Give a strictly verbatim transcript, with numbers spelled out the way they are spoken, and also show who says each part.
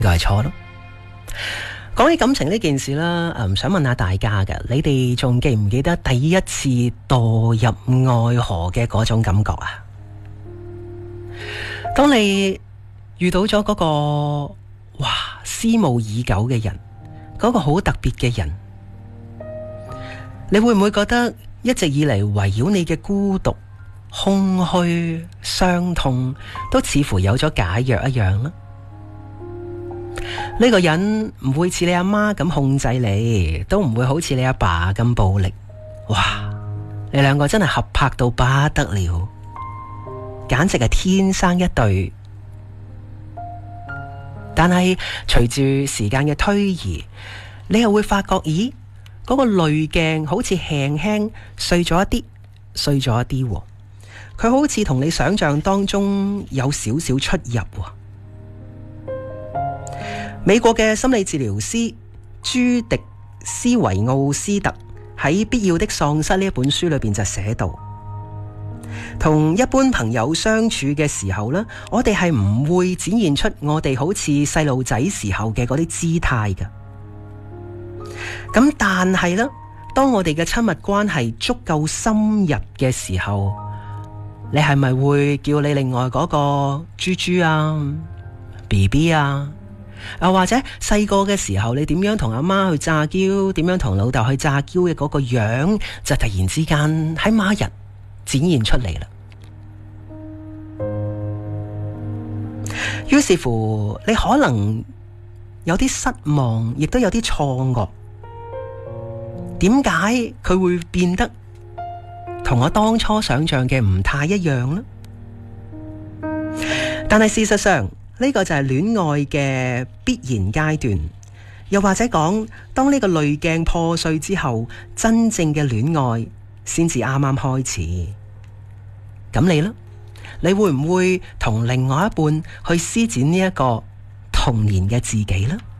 Speaker 1: 個係錯咯。講起感情呢件事啦，嗯，想問下大家嘅，你哋仲記唔記得第一次墮入愛河嘅嗰種感覺啊？當你遇到咗嗰個哇思慕已久嘅人，嗰個好特別嘅人，你會唔會覺得一直以嚟圍繞你嘅孤獨、空虛、傷痛，都似乎有咗解藥一樣呢？呢個人唔會似你阿媽咁控制你，都唔會好似你阿爸咁暴力。哇！你兩個真係合拍到不得了，簡直係天生一對。但係隨住時間嘅推移，你又會發覺，咦，嗰個濾鏡好似輕輕碎咗一啲，碎咗一啲。佢好似同你想象當中有少少出入。美國嘅心理治療師朱迪斯維奧斯特喺《必要的喪失》呢一本書裏邊就寫到，同一般朋友相處嘅時候呢，我哋係唔會展現出我哋好似細路仔時候嘅嗰啲姿態嘅。咁但係呢，當我哋嘅親密關係足夠深入嘅時候，你係咪會叫你另外嗰個豬豬啊、B B 啊？啊，或者細個嘅時候，你點樣同阿媽去詐嬌，點樣同老豆去詐嬌嘅嗰個樣，就突然之間喺某一日展現出嚟啦。於是乎，你可能有啲失望，亦都有啲錯愕。點解佢會變得同我當初想象嘅唔太一樣呢？但係事實上，呢個就係戀愛嘅必然階段，又或者講，當呢個濾鏡破碎之後，真正嘅戀愛先至啱啱開始。咁你呢？你會唔會同另外一半去施展呢一個童年嘅自己呢？